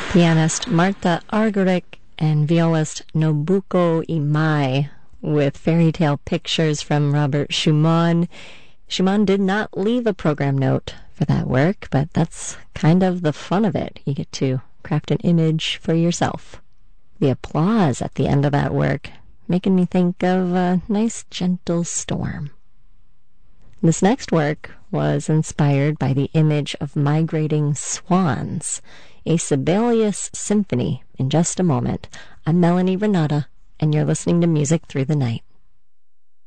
Pianist Martha Argerich and violist Nobuko Imai with fairy tale pictures from Robert Schumann. Schumann did not leave a program note for that work, but that's kind of the fun of it. You get to craft an image for yourself. The applause at the end of that work making me think of a nice gentle storm. This next work was inspired by the image of migrating swans, a Sibelius symphony in just a moment. I'm Melanie Renata, and you're listening to Music Through the Night.